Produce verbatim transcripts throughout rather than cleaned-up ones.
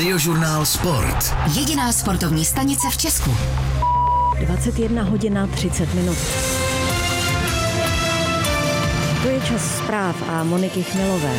Radiožurnál Sport. Jediná sportovní stanice v Česku. dvacet jedna hodin třicet minut. To je čas zpráv a Moniky Chmelové.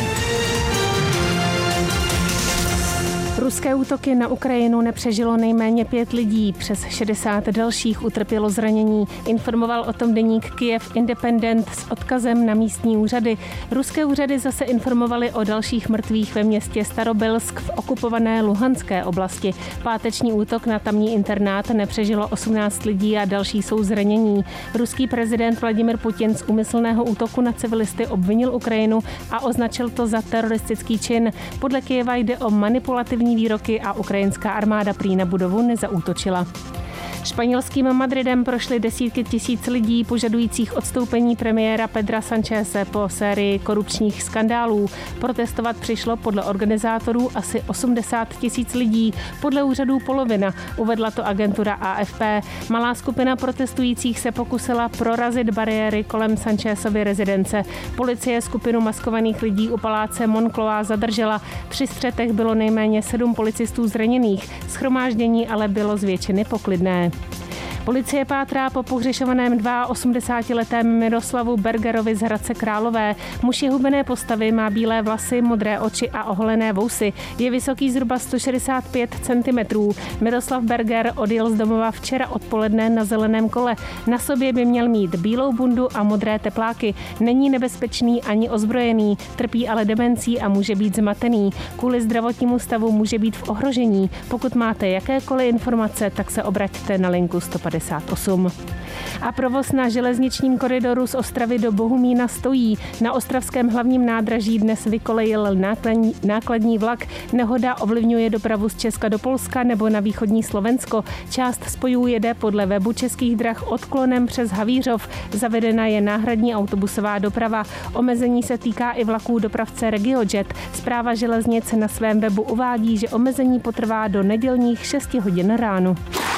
Ruské útoky na Ukrajinu nepřežilo nejméně pět lidí, přes šedesát dalších utrpělo zranění. Informoval o tom deník Kyiv Independent s odkazem na místní úřady. Ruské úřady zase informovaly o dalších mrtvých ve městě Starobylsk v okupované Luhanské oblasti. Páteční útok na tamní internát nepřežilo osmnáct lidí a další jsou zranění. Ruský prezident Vladimir Putin z úmyslného útoku na civilisty obvinil Ukrajinu a označil to za teroristický čin. Podle Kyjeva jde o manipulativní výroky a ukrajinská armáda prý na budovu nezaútočila. Španělským Madridem prošly desítky tisíc lidí požadujících odstoupení premiéra Pedra Sancheze po sérii korupčních skandálů. Protestovat přišlo podle organizátorů asi osmdesát tisíc lidí, podle úřadů polovina, uvedla to agentura A F P. Malá skupina protestujících se pokusila prorazit bariéry kolem Sanchezovy rezidence. Policie skupinu maskovaných lidí u paláce Moncloa zadržela. Při střetech bylo nejméně sedm policistů zraněných, shromáždění ale bylo z většiny poklidné. Policie pátrá po pohřešovaném osmdesátiletém Miroslavu Bergerovi z Hradce Králové. Muž je hubené postavy, má bílé vlasy, modré oči a oholené vousy. Je vysoký zhruba sto šedesát pět centimetrů. Miroslav Berger odjel z domova včera odpoledne na zeleném kole. Na sobě by měl mít bílou bundu a modré tepláky. Není nebezpečný ani ozbrojený, trpí ale demencí a může být zmatený. Kvůli zdravotnímu stavu může být v ohrožení. Pokud máte jakékoliv informace, tak se obraťte na linku sto padesát osm. A provoz na železničním koridoru z Ostravy do Bohumína stojí. Na ostravském hlavním nádraží dnes vykolejil nákladní, nákladní vlak. Nehoda ovlivňuje dopravu z Česka do Polska nebo na východní Slovensko. Část spojů jede podle webu Českých drah odklonem přes Havířov. Zavedena je náhradní autobusová doprava. Omezení se týká i vlaků dopravce RegioJet. Správa železnic na svém webu uvádí, že omezení potrvá do nedělních šesti hodin ráno.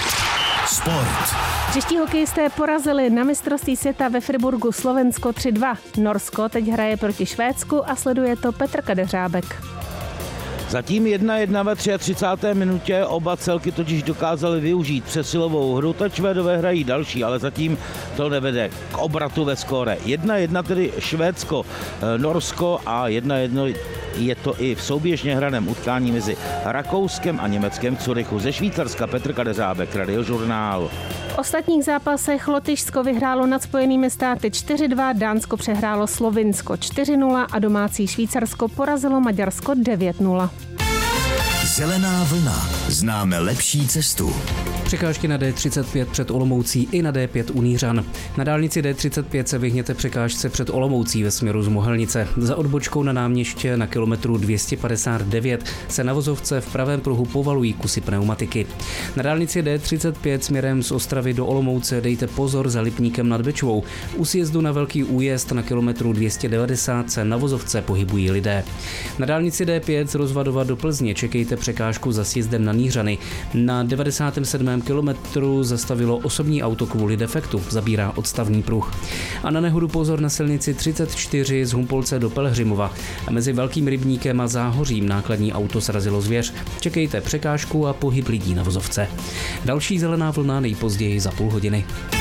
Sport. Čeští hokejisté porazili na mistrovství světa ve Friburgu Slovensko tři dva. Norsko teď hraje proti Švédsku a sleduje to Petr Kadeřábek. Zatím jedna jedna ve třicáté třetí minutě, oba celky totiž dokázaly využít přesilovou hru, teď Švédové hrají další, ale zatím to nevede k obratu ve skóre. jedna jedna tedy Švédsko, Norsko a jedna jedna je to i v souběžně hraném utkání mezi Rakouskem a Německem v Curychu. Ze Švýcarska Petr Kadeřábek, Radiožurnál. V ostatních zápasech Lotyšsko vyhrálo nad Spojenými státy čtyři dva, Dánsko přehrálo Slovinsko čtyři nula a domácí Švýcarsko porazilo Maďarsko devět nula. Zelená vlna. Známe lepší cestu. Překážky na D třicet pět před Olomoucí i na D pět u Nířan. Na dálnici D třicet pět se vyhněte překážce před Olomoucí ve směru z Mohelnice. Za odbočkou na náměště na kilometru dvě stě padesát devět se na vozovce v pravém pruhu povalují kusy pneumatiky. Na dálnici D třicet pět směrem z Ostravy do Olomouce dejte pozor za Lipníkem nad Bečvou. U sjezdu na Velký Újezd na kilometru dvě stě devadesát se na vozovce pohybují lidé. Na dálnici D pět z Rozvadova do Plzně čekejte překážku za sjezdem na Nířany. Na devadesátém sedmém kilometru zastavilo osobní auto kvůli defektu, zabírá odstavný pruh. A na nehodu pozor na silnici třicet čtyři z Humpolce do Pelhřimova. A mezi Velkým Rybníkem a Záhořím nákladní auto srazilo zvěř. Čekejte překážku a pohyb lidí na vozovce. Další zelená vlna nejpozději za půl hodiny.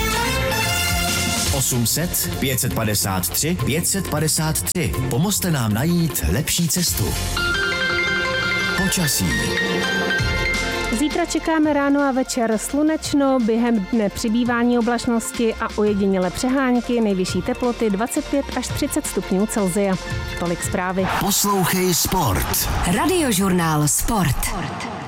osm set pět set padesát tři pět set padesát tři. Pomozte nám najít lepší cestu. Počasí. Zítra čekáme ráno a večer slunečno, během dne přibývání oblačnosti a ojedinělé přehánky, nejvyšší teploty dvacet pět až třicet stupňů Celsia. Tolik zprávy. Poslouchej Sport. Radiožurnál Sport.